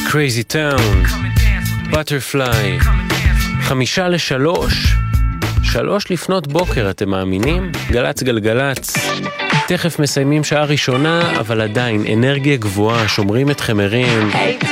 Crazy Town, Butterfly, 2:55, 3:00 אתם מאמינים? גלץ גלגלץ, תכף מסיימים שעה ראשונה, אבל עדיין אנרגיה גבוהה, שומרים אתכם ערים.